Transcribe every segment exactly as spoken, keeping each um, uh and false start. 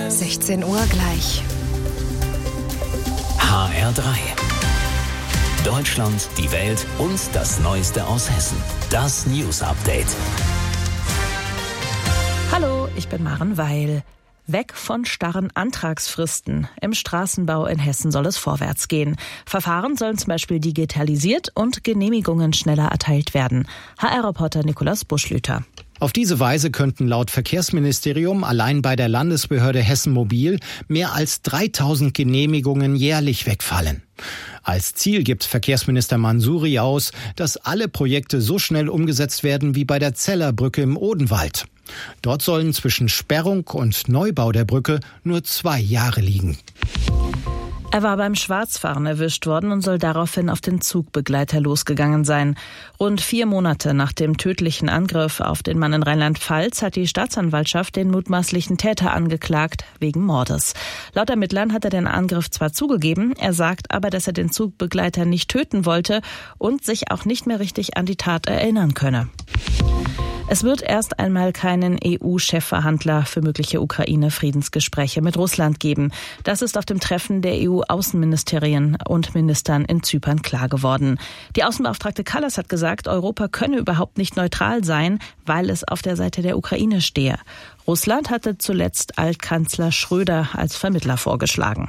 sechzehn Uhr gleich. H R drei. Deutschland, die Welt und das Neueste aus Hessen. Das News Update. Hallo, ich bin Maren Weil. Weg von starren Antragsfristen. Im Straßenbau in Hessen soll es vorwärts gehen. Verfahren sollen zum Beispiel digitalisiert und Genehmigungen schneller erteilt werden. H R-Reporter Nikolaus Buschlüter. Auf diese Weise könnten laut Verkehrsministerium allein bei der Landesbehörde Hessen Mobil mehr als dreitausend Genehmigungen jährlich wegfallen. Als Ziel gibt Verkehrsminister Mansouri aus, dass alle Projekte so schnell umgesetzt werden wie bei der Zellerbrücke im Odenwald. Dort sollen zwischen Sperrung und Neubau der Brücke nur zwei Jahre liegen. Er war beim Schwarzfahren erwischt worden und soll daraufhin auf den Zugbegleiter losgegangen sein. Rund vier Monate nach dem tödlichen Angriff auf den Mann in Rheinland-Pfalz hat die Staatsanwaltschaft den mutmaßlichen Täter angeklagt wegen Mordes. Laut Ermittlern hat er den Angriff zwar zugegeben, er sagt aber, dass er den Zugbegleiter nicht töten wollte und sich auch nicht mehr richtig an die Tat erinnern könne. Es wird erst einmal keinen E U-Chefverhandler für mögliche Ukraine-Friedensgespräche mit Russland geben. Das ist auf dem Treffen der E U-Außenministerien und Ministern in Zypern klar geworden. Die Außenbeauftragte Kallas hat gesagt, Europa könne überhaupt nicht neutral sein, weil es auf der Seite der Ukraine stehe. Russland hatte zuletzt Altkanzler Schröder als Vermittler vorgeschlagen.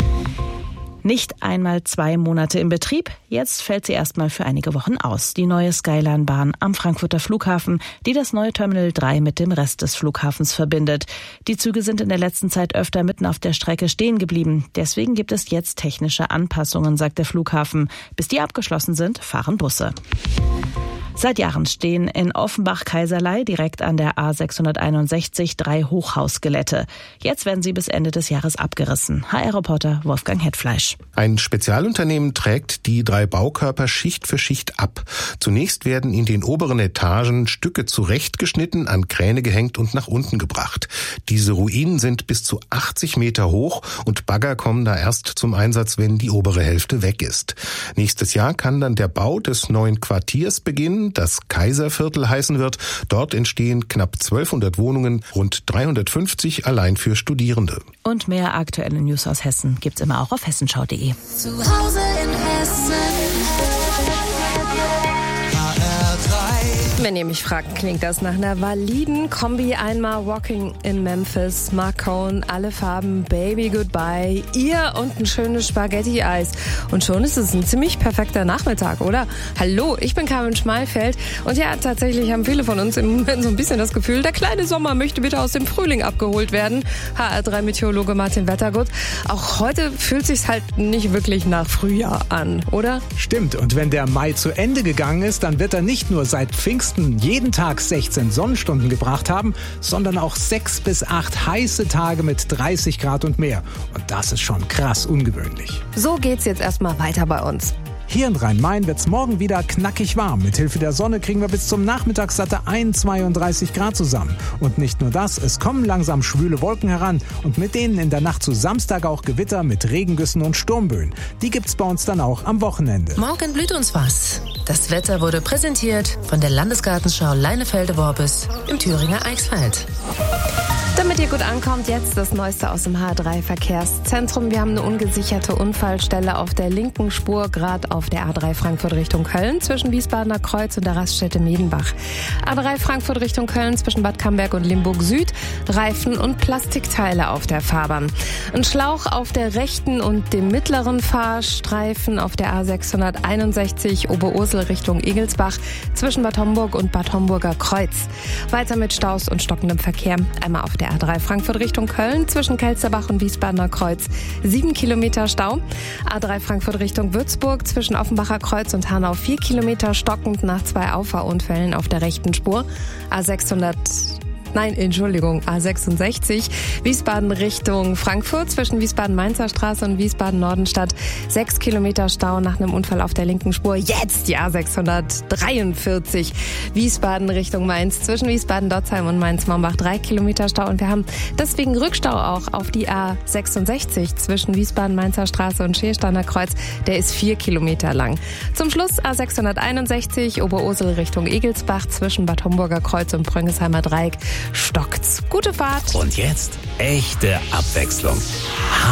Nicht einmal zwei Monate im Betrieb, jetzt fällt sie erstmal für einige Wochen aus. Die neue Skyline-Bahn am Frankfurter Flughafen, die das neue Terminal drei mit dem Rest des Flughafens verbindet. Die Züge sind in der letzten Zeit öfter mitten auf der Strecke stehen geblieben. Deswegen gibt es jetzt technische Anpassungen, sagt der Flughafen. Bis die abgeschlossen sind, fahren Busse. Seit Jahren stehen in Offenbach-Kaiserlei direkt an der A sechshunderteinundsechzig drei Hochhausskelette. Jetzt werden sie bis Ende des Jahres abgerissen. H R-Reporter Wolfgang Hetfleisch. Ein Spezialunternehmen trägt die drei Baukörper Schicht für Schicht ab. Zunächst werden in den oberen Etagen Stücke zurechtgeschnitten, an Kräne gehängt und nach unten gebracht. Diese Ruinen sind bis zu achtzig Meter hoch und Bagger kommen da erst zum Einsatz, wenn die obere Hälfte weg ist. Nächstes Jahr kann dann der Bau des neuen Quartiers beginnen, das Kaiserviertel heißen wird. Dort entstehen knapp zwölfhundert Wohnungen, rund dreihundertfünfzig allein für Studierende. Und mehr aktuelle News aus Hessen gibt's immer auch auf hessenschau punkt de. Zu Hause in Hessen. Wenn ihr mich fragt, klingt das nach einer validen Kombi. Einmal Walking in Memphis, Marcone, alle Farben, Baby Goodbye, ihr und ein schönes Spaghetti-Eis. Und schon ist es ein ziemlich perfekter Nachmittag, oder? Hallo, ich bin Carmen Schmalfeld und ja, tatsächlich haben viele von uns im Moment so ein bisschen das Gefühl, der kleine Sommer möchte bitte aus dem Frühling abgeholt werden. H R drei Meteorologe Martin Wettergut. Auch heute fühlt sich's halt nicht wirklich nach Frühjahr an, oder? Stimmt, und wenn der Mai zu Ende gegangen ist, dann wird er nicht nur seit Pfingsten jeden Tag sechzehn Sonnenstunden gebracht haben, sondern auch sechs bis acht heiße Tage mit dreißig Grad und mehr. Und das ist schon krass ungewöhnlich. So geht's jetzt erstmal weiter bei uns. Hier in Rhein-Main wird's morgen wieder knackig warm. Mithilfe der Sonne kriegen wir bis zum Nachmittag satte einundzweiunddreißig Grad zusammen. Und nicht nur das, es kommen langsam schwüle Wolken heran und mit denen in der Nacht zu Samstag auch Gewitter mit Regengüssen und Sturmböen. Die gibt's bei uns dann auch am Wochenende. Morgen blüht uns was. Das Wetter wurde präsentiert von der Landesgartenschau Leinefelde-Worbis im Thüringer Eichsfeld. Damit ihr gut ankommt, jetzt das Neueste aus dem H drei Verkehrszentrum. Wir haben eine ungesicherte Unfallstelle auf der linken Spur, gerade auf der A drei Frankfurt Richtung Köln, zwischen Wiesbadener Kreuz und der Raststätte Medenbach. A drei Frankfurt Richtung Köln, zwischen Bad Camberg und Limburg Süd, Reifen und Plastikteile auf der Fahrbahn. Ein Schlauch auf der rechten und dem mittleren Fahrstreifen auf der A sechshunderteinundsechzig Oberursel Richtung Egelsbach, zwischen Bad Homburg und Bad Homburger Kreuz. Weiter mit Staus und stockendem Verkehr. Einmal auf der A drei Frankfurt Richtung Köln, zwischen Kelsterbach und Wiesbadener Kreuz, sieben Kilometer Stau. A drei Frankfurt Richtung Würzburg, zwischen Offenbacher Kreuz und Hanau, vier Kilometer stockend nach zwei Auffahrunfällen auf der rechten Spur. A sechshundert Nein, Entschuldigung, A sechsundsechzig, Wiesbaden Richtung Frankfurt, zwischen Wiesbaden-Mainzer Straße und Wiesbaden-Nordenstadt. Sechs Kilometer Stau nach einem Unfall auf der linken Spur. Jetzt die A sechshundertdreiundvierzig, Wiesbaden Richtung Mainz, zwischen Wiesbaden-Dotzheim und Mainz-Mombach. Drei Kilometer Stau und wir haben deswegen Rückstau auch auf die A sechsundsechzig zwischen Wiesbaden-Mainzer Straße und Schiersteiner Kreuz. Der ist vier Kilometer lang. Zum Schluss A sechshunderteinundsechzig, Oberursel Richtung Egelsbach, zwischen Bad Homburger Kreuz und Bröngesheimer Dreieck. stockt's. Gute Fahrt. Und jetzt echte Abwechslung.